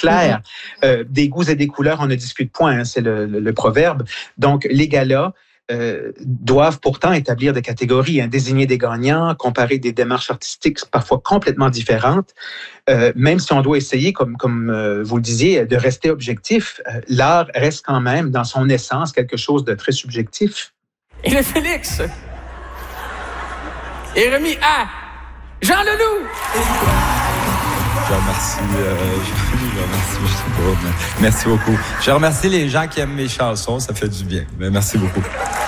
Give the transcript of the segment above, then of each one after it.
flair. Des goûts et des couleurs, on ne discute point, hein, c'est le proverbe. Donc, les galas doivent pourtant établir des catégories, hein, désigner des gagnants, comparer des démarches artistiques parfois complètement différentes. Même si on doit essayer, comme vous le disiez, de rester objectif, l'art reste quand même, dans son essence, quelque chose de très subjectif. Et le Félix est remis à Jean Leloup. Je remercie, merci beaucoup. Je remercie les gens qui aiment mes chansons, ça fait du bien. Mais merci beaucoup.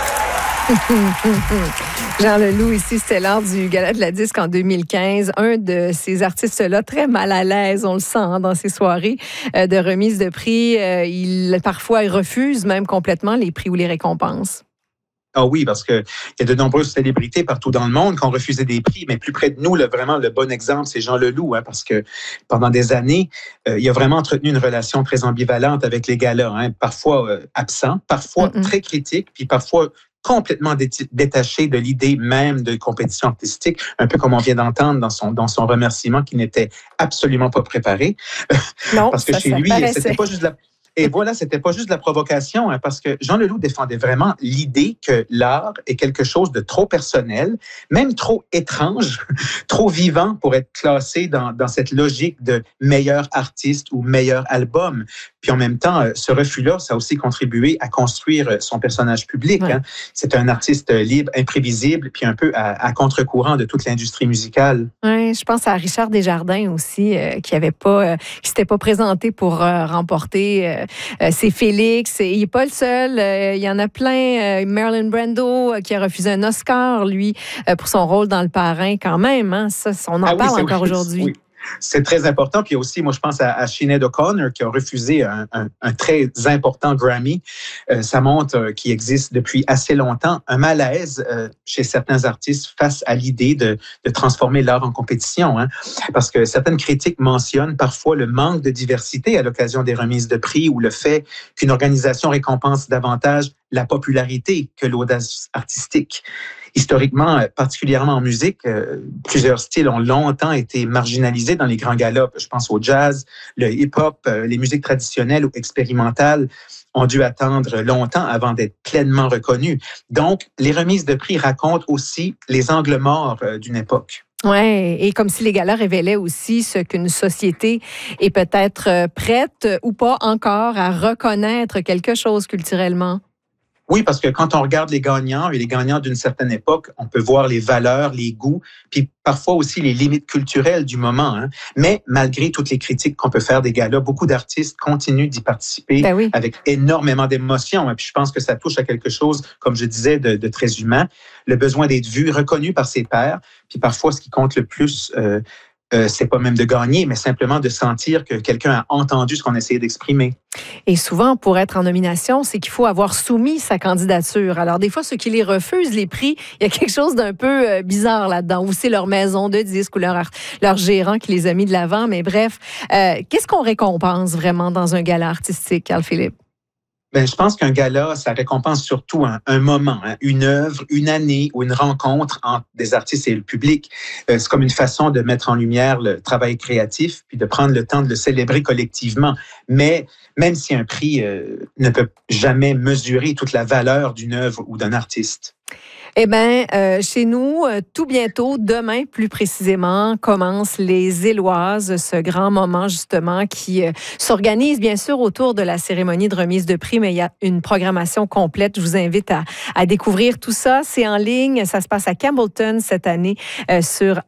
Jean Leloup, ici, c'était lors du Gala de la Disque en 2015. Un de ces artistes-là, très mal à l'aise, on le sent dans ses soirées de remise de prix. Parfois, il refuse même complètement les prix ou les récompenses. Ah oui, parce qu'il y a de nombreuses célébrités partout dans le monde qui ont refusé des prix, mais plus près de nous, vraiment, le bon exemple, c'est Jean Leloup, hein, parce que pendant des années, il a vraiment entretenu une relation très ambivalente avec les galas, hein, parfois absent, parfois très critique, puis parfois complètement détaché de l'idée même de compétition artistique, un peu comme on vient d'entendre dans son remerciement qui n'était absolument pas préparé. Non, parce que chez lui, c'était pas juste Et voilà, c'était pas juste de la provocation, hein, parce que Jean Leloup défendait vraiment l'idée que l'art est quelque chose de trop personnel, même trop étrange, trop vivant pour être classé dans cette logique de meilleur artiste ou meilleur album. Puis en même temps, ce refus-là, ça a aussi contribué à construire son personnage public. Ouais. Hein. C'est un artiste libre, imprévisible, puis un peu à contre-courant de toute l'industrie musicale. Oui, je pense à Richard Desjardins aussi, qui s'était pas présenté pour remporter. C'est Félix. Il n'est pas le seul. Il y en a plein. Marlon Brando qui a refusé un Oscar, lui, pour son rôle dans Le Parrain quand même. Hein. Ça, on en parle encore aujourd'hui. Oui. C'est très important. Puis aussi, moi, je pense à Sinéad O'Connor qui a refusé un très important Grammy. Ça montre qu'il existe depuis assez longtemps un malaise chez certains artistes face à l'idée de transformer l'art en compétition. Hein. Parce que certaines critiques mentionnent parfois le manque de diversité à l'occasion des remises de prix ou le fait qu'une organisation récompense davantage la popularité que l'audace artistique. Historiquement, particulièrement en musique, plusieurs styles ont longtemps été marginalisés dans les grands galas. Je pense au jazz, le hip-hop, les musiques traditionnelles ou expérimentales ont dû attendre longtemps avant d'être pleinement reconnus. Donc, les remises de prix racontent aussi les angles morts d'une époque. Oui, et comme si les galas révélaient aussi ce qu'une société est peut-être prête ou pas encore à reconnaître quelque chose culturellement. Oui, parce que quand on regarde les gagnants et les gagnants d'une certaine époque, on peut voir les valeurs, les goûts, puis parfois aussi les limites culturelles du moment. Hein. Mais malgré toutes les critiques qu'on peut faire des galas, beaucoup d'artistes continuent d'y participer avec énormément d'émotion. Et puis je pense que ça touche à quelque chose, comme je disais, de très humain. Le besoin d'être vu, reconnu par ses pairs. Puis parfois, ce qui compte le plus, c'est pas même de gagner, mais simplement de sentir que quelqu'un a entendu ce qu'on essayait d'exprimer. Et souvent, pour être en nomination, c'est qu'il faut avoir soumis sa candidature. Alors, des fois, ceux qui les refusent, les prix, il y a quelque chose d'un peu bizarre là-dedans. Ou c'est leur maison de disques ou leur gérant qui les a mis de l'avant. Mais bref, qu'est-ce qu'on récompense vraiment dans un gala artistique, Carl-Philippe? Ben, je pense qu'un gala, ça récompense surtout un moment, hein, une œuvre, une année ou une rencontre entre des artistes et le public. C'est comme une façon de mettre en lumière le travail créatif puis de prendre le temps de le célébrer collectivement. Mais même si un prix ne peut jamais mesurer toute la valeur d'une œuvre ou d'un artiste. Eh bien, chez nous, tout bientôt, demain plus précisément, commencent les Éloises, ce grand moment justement qui s'organise bien sûr autour de la cérémonie de remise de prix, mais il y a une programmation complète. Je vous invite à découvrir tout ça. C'est en ligne, ça se passe à Campbellton cette année sur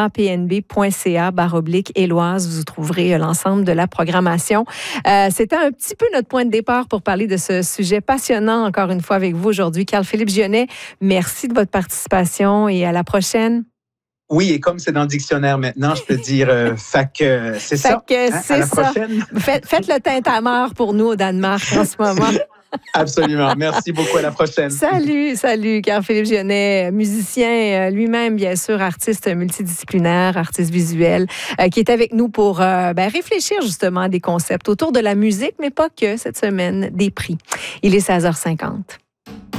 aapnb.ca/Éloises. Vous trouverez l'ensemble de la programmation. C'était un petit peu notre point de départ pour parler de ce sujet passionnant encore une fois avec vous aujourd'hui. Carl-Philippe Gionnet, merci de votre participation et à la prochaine. Oui, et comme c'est dans le dictionnaire maintenant, je peux dire c'est ça. C'est à la ça. prochaine. Faites le tintamarre pour nous au Danemark en ce moment. Absolument. Merci beaucoup. À la prochaine. Salut, Carl-Philippe Gionnet, musicien lui-même, bien sûr, artiste multidisciplinaire, artiste visuel, qui est avec nous pour réfléchir justement à des concepts autour de la musique, mais pas que cette semaine, des prix. Il est 16h50.